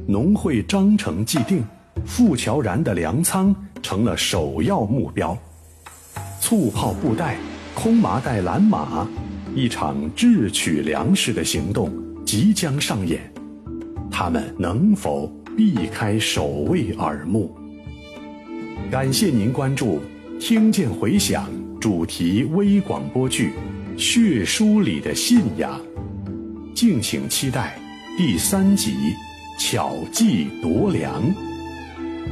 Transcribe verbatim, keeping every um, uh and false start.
农会章程既定，富桥然的粮仓成了首要目标。簇炮布袋，空麻袋拦马，一场智取粮食的行动即将上演，他们能否避开守卫耳目？感谢您关注《听见回响》主题微广播剧《血书里的信仰》，敬请期待第三集《巧计夺粮》。